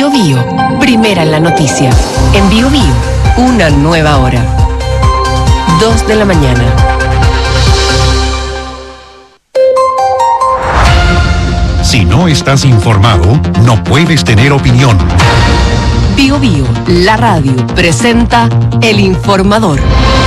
Bío Bío, primera en la noticia. En Bío Bío, una nueva hora. 2 de la mañana. Si no estás informado, no puedes tener opinión. Bío Bío, la radio, presenta El Informador.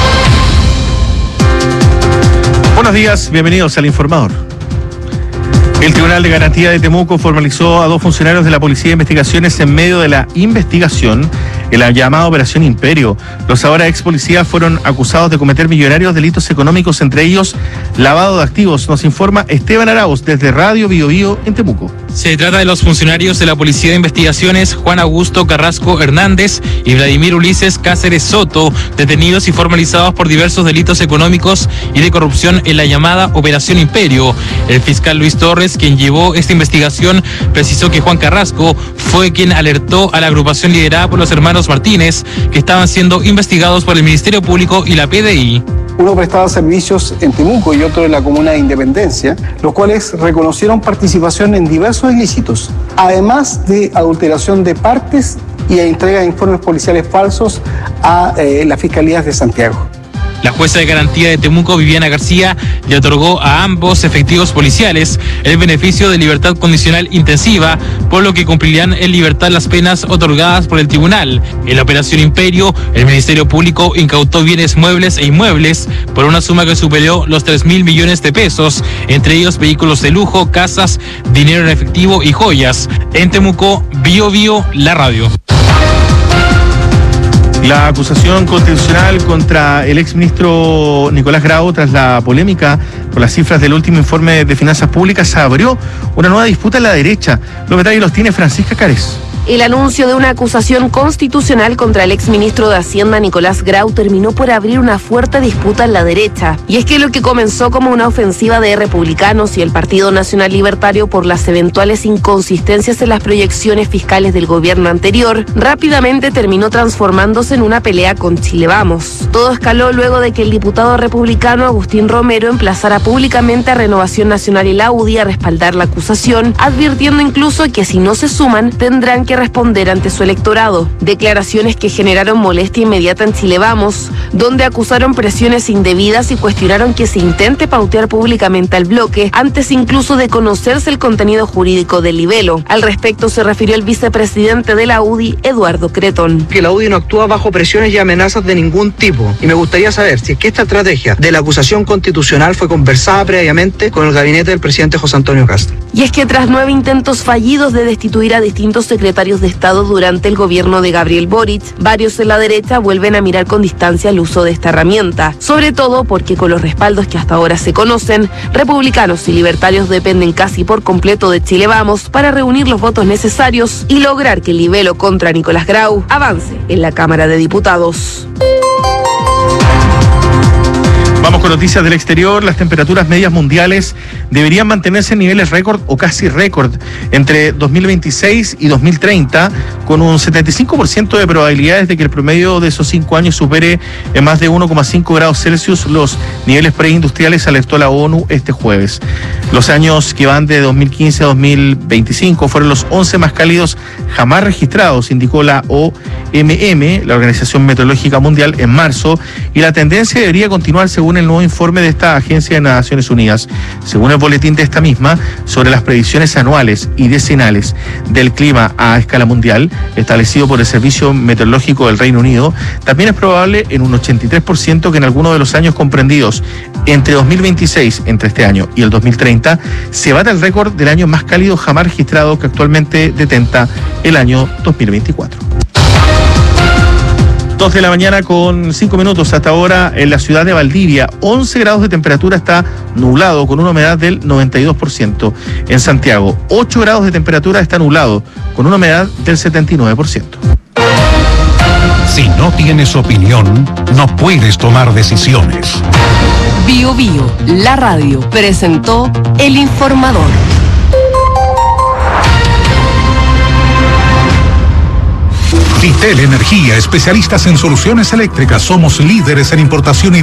Buenos días, bienvenidos al Informador. El Tribunal de Garantía de Temuco formalizó a 2 funcionarios de la Policía de Investigaciones en medio de la investigación en la llamada Operación Imperio. Los ahora ex policías fueron acusados de cometer millonarios delitos económicos, entre ellos lavado de activos. Nos informa Esteban Arauz desde Radio Bío Bío en Temuco. Se trata de los funcionarios de la Policía de Investigaciones Juan Augusto Carrasco Hernández y Vladimir Ulises Cáceres Soto, detenidos y formalizados por diversos delitos económicos y de corrupción en la llamada Operación Imperio. El fiscal Luis Torres, quien llevó esta investigación, precisó que Juan Carrasco fue quien alertó a la agrupación liderada por los hermanos Martínez, que estaban siendo investigados por el Ministerio Público y la PDI. Uno prestaba servicios en Temuco y otro en la comuna de Independencia, los cuales reconocieron participación en diversos ilícitos, además de adulteración de partes y entrega de informes policiales falsos a las fiscalías de Santiago. La jueza de garantía de Temuco, Viviana García, le otorgó a ambos efectivos policiales el beneficio de libertad condicional intensiva, por lo que cumplirán en libertad las penas otorgadas por el tribunal. En la Operación Imperio, el Ministerio Público incautó bienes muebles e inmuebles por una suma que superó los 3.000 millones de pesos, entre ellos vehículos de lujo, casas, dinero en efectivo y joyas. En Temuco, Bío Bío, la radio. La acusación constitucional contra el exministro Nicolás Grau, tras la polémica por las cifras del último informe de finanzas públicas, abrió una nueva disputa en la derecha. Los detalles los tiene Francisca Cárez. El anuncio de una acusación constitucional contra el exministro de Hacienda Nicolás Grau terminó por abrir una fuerte disputa en la derecha. Y es que lo que comenzó como una ofensiva de republicanos y el Partido Nacional Libertario por las eventuales inconsistencias en las proyecciones fiscales del gobierno anterior, rápidamente terminó transformándose en una pelea con Chile Vamos. Todo escaló luego de que el diputado republicano Agustín Romero emplazara públicamente a Renovación Nacional y la UDI a respaldar la acusación, advirtiendo incluso que si no se suman, tendrán que responder ante su electorado. Declaraciones que generaron molestia inmediata en Chile Vamos, donde acusaron presiones indebidas y cuestionaron que se intente pautear públicamente al bloque, antes incluso de conocerse el contenido jurídico del libelo. Al respecto se refirió el vicepresidente de la UDI, Eduardo Cretón. Que la UDI no actúa bajo presiones y amenazas de ningún tipo. Y me gustaría saber si es que esta estrategia de la acusación constitucional fue conversada previamente con el gabinete del presidente José Antonio Kast. Y es que tras 9 intentos fallidos de destituir a distintos secretarios de Estado durante el gobierno de Gabriel Boric, varios en la derecha vuelven a mirar con distancia el uso de esta herramienta, sobre todo porque con los respaldos que hasta ahora se conocen, republicanos y libertarios dependen casi por completo de Chile Vamos para reunir los votos necesarios y lograr que el libelo contra Nicolás Grau avance en la Cámara de Diputados. Vamos con noticias del exterior. Las temperaturas medias mundiales deberían mantenerse en niveles récord o casi récord entre 2026 y 2030, con un 75% de probabilidades de que el promedio de esos 5 años supere en más de 1,5 grados Celsius los niveles preindustriales, alertó la ONU este jueves. Los años que van de 2015 a 2025 fueron los 11 más cálidos jamás registrados, indicó la OMM, la Organización Meteorológica Mundial, en marzo, y la tendencia debería continuar según el nuevo informe de esta agencia de Naciones Unidas. Según el boletín de esta misma sobre las predicciones anuales y decenales del clima a escala mundial, establecido por el Servicio Meteorológico del Reino Unido, también es probable en un 83% que en alguno de los años comprendidos entre 2026, entre este año, y el 2030, se bata el récord del año más cálido jamás registrado, que actualmente detenta el año 2024. 2 de la mañana con 5 minutos hasta ahora en la ciudad de Valdivia. 11 grados de temperatura, está nublado con una humedad del 92%. En Santiago, 8 grados de temperatura, está nublado con una humedad del 79%. Si no tienes opinión, no puedes tomar decisiones. Bío Bío, la radio, presentó El Informador. Vitel Energía, especialistas en soluciones eléctricas. Somos líderes en importación y